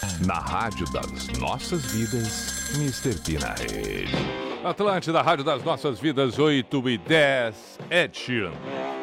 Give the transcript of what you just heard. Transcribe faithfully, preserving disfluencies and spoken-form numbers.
Na rádio das nossas vidas, mister P na rede. Atlântida, rádio das nossas vidas, oito e dez, Ed Sheeran.